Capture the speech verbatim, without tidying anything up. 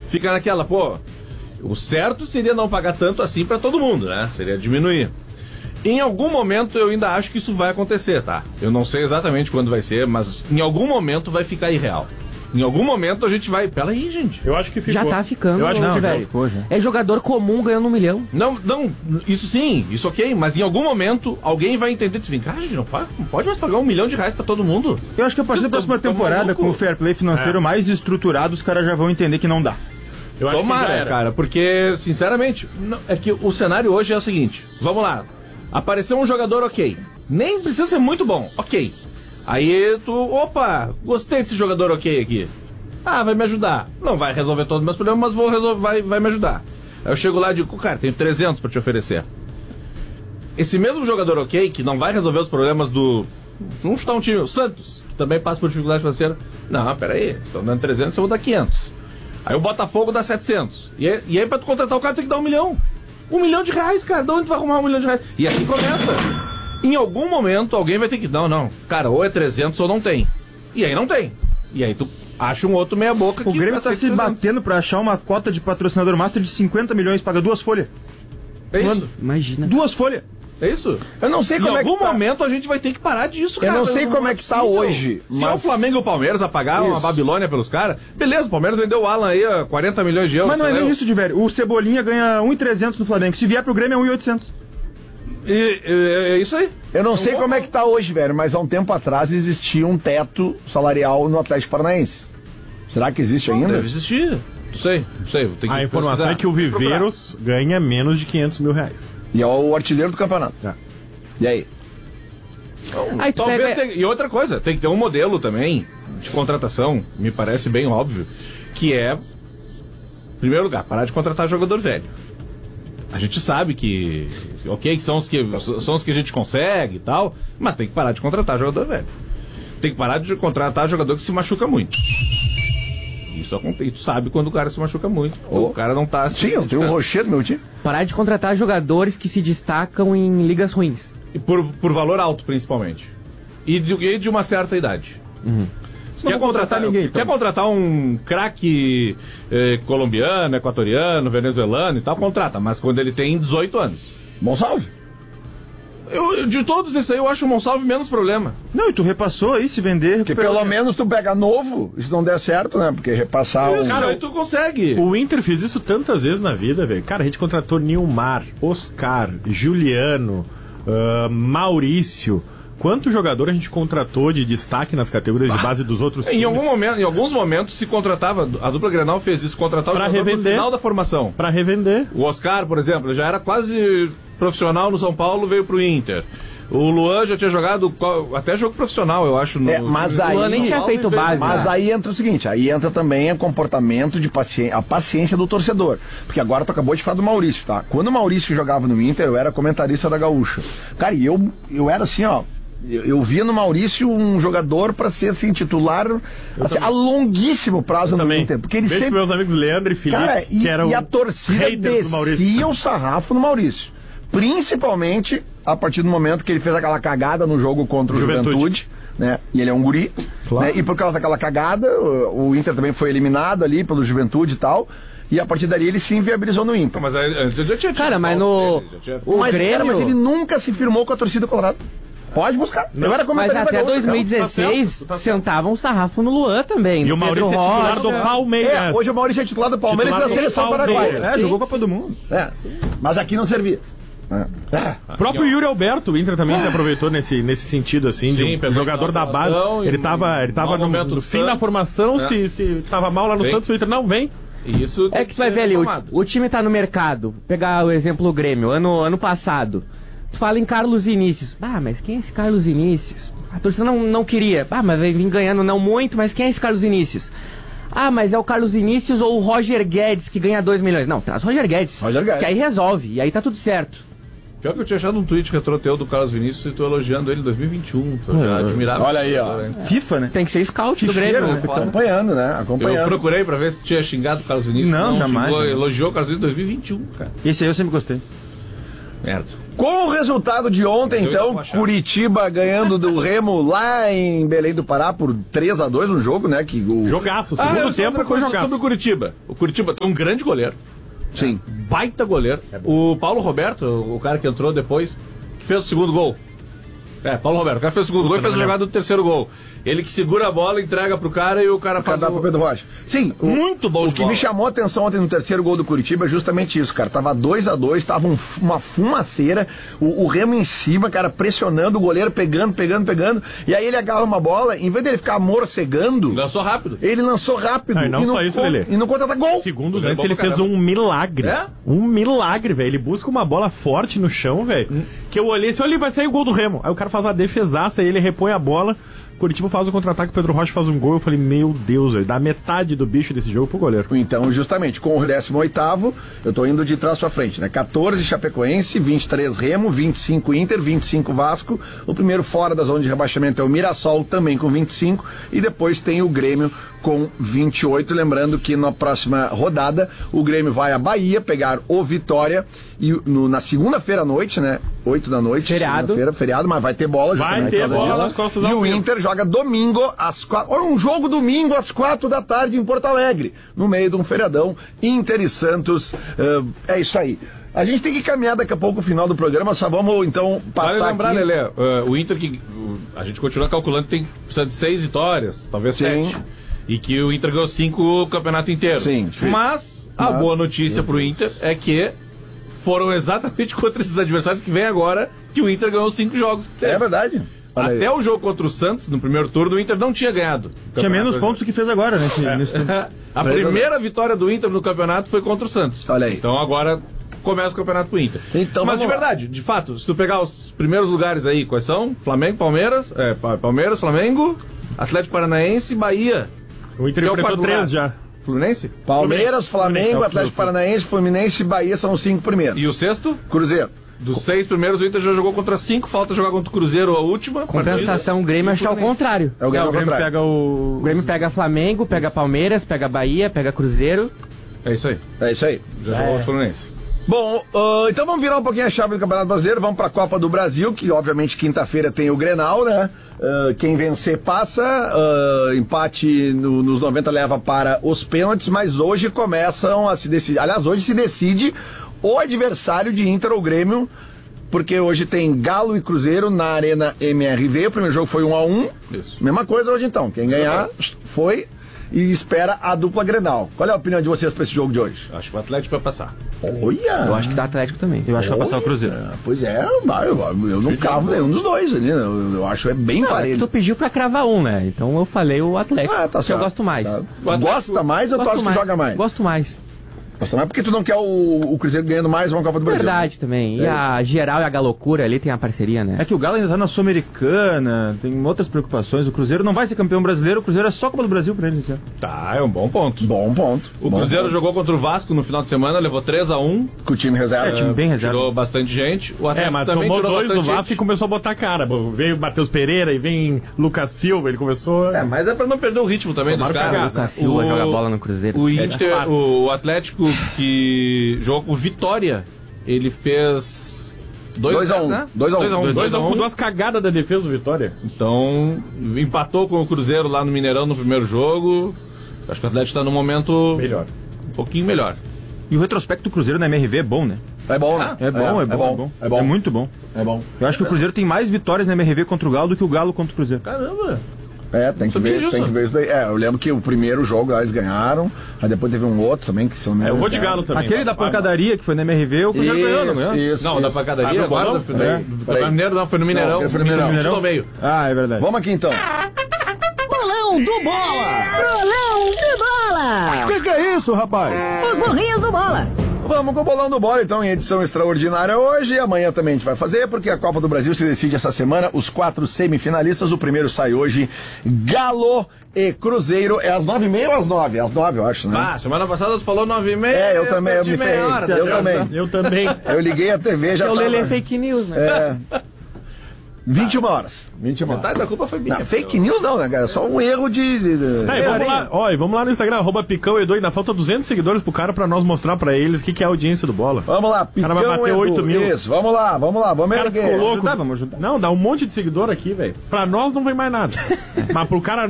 fica naquela, pô, o certo seria não pagar tanto assim pra todo mundo, né? Seria diminuir. Em algum momento eu ainda acho que isso vai acontecer, tá? Eu não sei exatamente quando vai ser, mas em algum momento vai ficar irreal. Em algum momento a gente vai... Pera aí, gente. Eu acho que ficou. Já tá ficando, eu acho não, que velho. ficou, já. É jogador comum ganhando um milhão. Não, não, isso sim, isso ok, mas em algum momento alguém vai entender e dizer, cara, gente, não pode, não pode mais pagar um milhão de reais pra todo mundo. Eu acho que a partir da próxima temporada, com o fair play financeiro É. mais estruturado, os caras já vão entender que não dá. Eu acho Tomara, que já era. cara, porque, sinceramente, não- é que o cenário hoje é o seguinte, vamos lá, apareceu um jogador ok, nem precisa ser muito bom, ok. Aí tu, opa, gostei desse jogador ok aqui. Ah, vai me ajudar. Não vai resolver todos os meus problemas, mas vou resolver, vai, vai me ajudar. Aí eu chego lá e digo, cara, tenho trezentos pra te oferecer. Esse mesmo jogador ok, que não vai resolver os problemas do... Vamos chutar um time, o Santos, que também passa por dificuldade financeira. Não, peraí, estão dando trezentos, eu vou dar quinhentos. Aí o Botafogo dá setecentos. E aí, e aí pra tu contratar o cara tem que dar um milhão. Um milhão de reais, cara. De onde tu vai arrumar um milhão de reais? E assim começa. Em algum momento alguém vai ter que... Não, não. Cara, ou é trezentos ou não tem. E aí não tem. E aí tu acha um outro meia boca que... O Grêmio tá vai se ser trezentos. batendo pra achar uma cota de patrocinador master de cinquenta milhões, paga duas folhas. É isso? Imagina. Duas folhas. É isso? Eu não sei Em como é algum que tá. momento a gente vai ter que parar disso, Eu cara. não sei como é que tá possível. hoje, Se é o mas- Flamengo e o Palmeiras a pagar uma Isso. Babilônia pelos caras, beleza, o Palmeiras vendeu o Alan aí a quarenta milhões de euros. Mas não é sei nem lá. isso de velho. O Cebolinha ganha um milhão e trezentos no Flamengo. Se vier pro Grêmio é um milhão e oitocentos. E, e- é isso aí. Eu não sei bom como é ponto. que tá hoje, velho, mas há um tempo atrás existia um teto salarial no Atlético Paranaense. Será que existe ainda? Deve existir. Não sei, não sei. Vou ter que A informação pesquisar. é que o Vou procurar. Viveiros ganha menos de quinhentos mil reais. E é o artilheiro do campeonato. É. E aí? Aí tu Talvez pega... tenha- E outra coisa, tem que ter um modelo também de contratação, me parece bem óbvio, que é, em primeiro lugar, parar de contratar jogador velho. A gente sabe que, ok, que são os que, são os que a gente consegue e tal, mas tem que parar de contratar jogador velho. Tem que parar de contratar jogador que se machuca muito. Isso acontece, tu sabe quando o cara se machuca muito, ou o cara não tá... se Sim, eu tenho um dedicando. Rocher no meu time. Parar de contratar jogadores que se destacam em ligas ruins. E por, por valor alto, principalmente. E de, e de uma certa idade. Quer vou contratar ninguém, então. Quer contratar um craque eh, colombiano, equatoriano, venezuelano e tal, contrata. Mas quando ele tem dezoito anos. Bom salve. Eu, de todos esses aí, eu acho o Monsalve menos problema. Não, e tu repassou aí, se vender... Porque recuperou. pelo menos tu pega novo, se não der certo, né? Porque repassar um... Cara, aí tu consegue. O Inter fez isso tantas vezes na vida, velho. Cara, a gente contratou Nilmar, Oscar, Juliano, ah, Maurício. Quanto jogador a gente contratou de destaque nas categorias de base dos outros times? Em, algum momento, em alguns momentos se contratava, a dupla Grenal fez isso, contratar o Pra jogador no revender. final da formação. Pra revender. O Oscar, por exemplo, já era quase profissional no São Paulo, veio pro Inter. O Luan já tinha jogado qual- até jogo profissional, eu acho. No, É, mas no- aí- O Luan nem tinha feito base. Mas né? aí entra o seguinte, aí entra também o comportamento de paciência, a paciência do torcedor. Porque agora tu acabou de falar do Maurício, tá? Quando o Maurício jogava no Inter, eu era comentarista da Gaúcha. Cara, e eu, eu era assim, ó. Eu, eu via no Maurício um jogador pra ser assim, titular assim, a longuíssimo prazo no Também. Inter. Porque ele Beijo sempre. pros meus amigos Leandro e Felipe, Cara, e, que eram e a torcida haters do Maurício. descia o sarrafo no Maurício. Principalmente a partir do momento que ele fez aquela cagada no jogo contra o Juventude. Juventude, né? E ele é um guri. Claro. Né? E por causa daquela cagada, o, o Inter também foi eliminado ali pelo Juventude e tal. E a partir dali ele se inviabilizou no Inter. Mas aí, antes eu já tinha Cara, tido mas falta no... dele, já tinha- O mas, Grêmio... cara, mas ele nunca se firmou com a torcida colorada. Pode buscar. Eu era Mas comentarista até da Gaúcha, dois mil e Tá dezesseis certo, tá certo. sentavam um sarrafo no Luan também. E no o Maurício Pedro é titular Rocha. do Palmeiras. É, hoje o Maurício é titular do Palmeiras e da Titular do seleção Palmeiras. paraguaia. É, jogou Copa do Mundo. É. Mas aqui não servia. É. É. O próprio Yuri Alberto, o Inter também se aproveitou nesse, nesse sentido, assim, Sim, de um pegou jogador na da base. formação Ele e tava, ele tava mau no, momento no do fim da Santos. formação, É. se, se tava mal lá no Vem. Santos, o Inter não vem. E isso É que tu vai ver ali, o, o time tá no mercado. Pegar o exemplo do Grêmio, ano, ano passado. Tu fala em Carlos Vinícius. Ah, mas quem é esse Carlos Vinícius? A torcida não, não queria. Ah, mas vai vir ganhando não muito, mas quem é esse Carlos Vinícius? Ah, mas é o Carlos Vinícius ou o Roger Guedes que ganha dois milhões? Não, traz o Roger Guedes. Roger Guedes. Que aí resolve, e aí tá tudo certo. Pior que eu tinha achado um tweet retrô teu do Carlos Vinícius e tô elogiando ele em dois mil e vinte e um. Eu já admirava. Olha aí, ó. FIFA, né? Tem que ser scout do Grêmio. né? Acompanhando, né? Eu Acompanhando. procurei pra ver se tinha xingado o Carlos Vinícius. Não, jamais, xingou, né? elogiou o Carlos Vinícius em dois mil e vinte e um, cara. Esse aí eu sempre gostei. Merda. Com o resultado de ontem, Eu então, vou achar. Curitiba ganhando do Remo lá em Belém do Pará por três a dois no jogo, né? Que o... Jogaço. O Ah, segundo eu tempo outra foi coisa jogaço. sobre o Curitiba. O Curitiba tem um grande goleiro. Sim. Baita goleiro. O Paulo Roberto, o cara que entrou depois, que fez o segundo gol. É, Paulo Roberto. O cara fez o segundo gol e fez a jogada do terceiro gol. Ele que segura a bola, entrega pro cara e o cara faz Dá pro o... Pedro Rocha. Sim, o, Muito bom o de que bola. me chamou a atenção ontem no terceiro gol do Curitiba é justamente isso, cara. Tava dois a dois, tava um- uma fumaceira, o, o Remo em cima, cara, pressionando o goleiro, pegando, pegando, pegando. E aí ele agarra uma bola, em vez dele ficar morcegando, Lançou rápido. ele lançou rápido. Ah, e não no só isso, con- Lelê. E no contra-ataque, gol. Segundos Ele é antes bom ele pra fez caramba. um milagre. É? Um milagre, velho. Ele busca uma bola forte no chão, velho. Que eu olhei assim, olha, vai sair o gol do Remo. Aí o cara faz a defesaça, aí ele repõe a bola. Curitiba faz o contra-ataque, o Pedro Rocha faz um gol. Eu falei, meu Deus, velho, dá metade do bicho desse jogo pro goleiro. Então, justamente, com o décimo oitavo, eu tô indo de trás pra frente, né? quatorze Chapecoense, vinte e três Remo, vinte e cinco Inter, vinte e cinco Vasco. O primeiro fora da zona de rebaixamento é o Mirassol, também com vinte e cinco. E depois tem o Grêmio com vinte e oito. Lembrando que na próxima rodada, o Grêmio vai à Bahia pegar o Vitória. E no- na segunda-feira à noite, né? oito da noite, Feriado. segunda-feira, feriado, mas vai ter bola. Vai justamente ter por causa bola disso. nas costas E ao o vivo. Inter joga domingo às quatro. Olha, um jogo domingo às quatro da tarde em Porto Alegre, no meio de um feriadão. Inter e Santos. eh, é isso aí. A gente tem que caminhar daqui a pouco o final do programa, só vamos então Vale passar lembrar, aqui. Lelê, uh, o Inter que uh, a gente continua calculando que tem precisa de seis vitórias, talvez Sim. sete. E que o Inter ganhou cinco o campeonato inteiro. Sim, difícil. Mas a Mas- boa notícia pro Inter é que foram exatamente contra esses adversários que vem agora que o Inter ganhou cinco jogos. que teve. É verdade. Olha Até aí. o jogo contra o Santos, no primeiro turno, o Inter não tinha ganhado. o Tinha menos campeonato. pontos do que fez agora, né? Nesse, nesse... A primeira vitória do Inter no campeonato foi contra o Santos. Olha aí. Então agora começa o campeonato pro Inter. Então, Mas de vamos lá. verdade, de fato, se tu pegar os primeiros lugares aí, quais são? Flamengo, Palmeiras, é, Pa- Palmeiras, Flamengo, Atlético Paranaense e Bahia. O Inter Que é o enfrentou quarto lugar. três já. Fluminense? Palmeiras, Flamengo, Fluminense. Atlético Paranaense, Fluminense e Bahia são os cinco primeiros. E o sexto? Cruzeiro. Dos seis primeiros, o Inter já jogou contra cinco, falta jogar contra o Cruzeiro a última. Compensação, o Grêmio acho que é o contrário. É o Grêmio, Não, o Grêmio contrário. pega o... O Grêmio pega Flamengo, pega Palmeiras, pega Bahia, pega Cruzeiro. É isso aí. É isso aí. Já jogou contra o Fluminense. Bom, ah, então vamos virar um pouquinho a chave do Campeonato Brasileiro, vamos para a Copa do Brasil, que obviamente quinta-feira tem o Grenal, né? Ah, quem vencer passa, ah, empate no- nos noventa leva para os pênaltis, mas hoje começam a se decidir. Aliás, hoje se decide o adversário de Inter ou Grêmio, porque hoje tem Galo e Cruzeiro na Arena M R V. O primeiro jogo foi um a um. Isso. Mesma coisa hoje então. Quem ganhar foi e espera a dupla Grenal. Qual é a opinião de vocês para esse jogo de hoje? Acho que o Atlético vai passar. Olha! Eu acho que dá Atlético também. Eu acho que vai passar o Cruzeiro. Ah, pois é, vai, eu, eu não cravo nenhum dos dois ali, né? Eu, eu acho que é bem Não, é que parelho. tu pediu pra cravar um, né? Então eu falei o Atlético, Ah, tá que eu certo, gosto mais. tá. O Atlético- Gosta mais ou tu Gosto acha que joga mais? Gosto mais. Gosta mais porque tu não quer o, o Cruzeiro ganhando mais uma Copa do Brasil. Verdade também. E É a geral e a Galocura ali tem a parceria, né? É que o Galo ainda tá na Sul-Americana, tem outras preocupações. O Cruzeiro não vai ser campeão brasileiro, o Cruzeiro é só Copa do Brasil pra ele esse ano. Tá, é um bom ponto. Bom ponto. O Bom Cruzeiro ponto. jogou contra o Vasco no final de semana, levou três a um. Com o time reserva. É, time bem reserva. Tirou bastante gente. O É, Atlético mas também tomou tirou dois do bastante Vasco e gente. começou a botar a cara. Veio Matheus Pereira e vem Lucas Silva, ele começou... É, mas é pra não perder o ritmo também Tomaram dos caras. cagaço. Lucas Silva O- joga bola no Cruzeiro. O, É, Inter, fato. o Atlético que jogou com Vitória, ele fez dois a um. né? dois a um. dois a um. Dois dois a a um um. com duas cagadas da defesa do Vitória. Então, empatou com o Cruzeiro lá no Mineirão no primeiro jogo. Acho que o Atlético tá num momento Melhor. um pouquinho melhor. E o retrospecto do Cruzeiro na M R V é bom, né? É bom, né? É bom, é, bom, é bom. É bom. É muito bom. É bom. Eu acho que o Cruzeiro tem mais vitórias na M R V contra o Galo do que o Galo contra o Cruzeiro. Caramba! É, tem que Sabia ver, disso. tem que ver isso daí. É, eu lembro que o primeiro jogo lá eles ganharam, aí depois teve um outro também, que se eu não me É, eu engano, vou de ganharam. Galo também. Aquele da Vai, vai. pancadaria que foi na M R V, o Cruzeiro ganhou, não ganhou? Isso, isso. Não, da isso. pancadaria, Ah, do agora bolão? do, do, É, do, do peraí. Campeonato Mineiro, não, foi no Mineirão. aquele foi no Mineirão. Mineirão no meio. Ah, é verdade. Vamos aqui então. Bolão do Bola! Bolão do Bola! Que que é isso, rapaz? Os burrinhos do Bola! Vamos com o Bolão do Bola, então, em edição extraordinária hoje. E amanhã também a gente vai fazer, porque a Copa do Brasil se decide essa semana. Os quatro semifinalistas. O primeiro sai hoje. Galo e Cruzeiro. É às nove e meia ou às nove? É às nove, eu acho, né? Ah, semana passada tu falou nove e meia. É, eu também, eu perdi me meia ferrei. hora, Eu tá? também. Eu também. Eu liguei a T V já Esse é o tava... Lelê fake news, né? É. vinte e uma horas. vinte e uma horas. Metade da culpa foi minha. Não, fake news não, né, cara? Só um erro de... de, de... Tá, e vamos lá, ó, e vamos lá no Instagram, arroba Picão Edu, ainda falta duzentos seguidores pro cara pra nós mostrar pra eles o que, que é a audiência do Bola. Vamos lá, O cara vai bater Edu, oito mil. Isso, vamos lá, vamos lá, vamos O cara erguer. ficou louco. ajudar, vamos ajudar. Não, dá um monte de seguidor aqui, velho. Pra nós não vem mais nada. Mas pro cara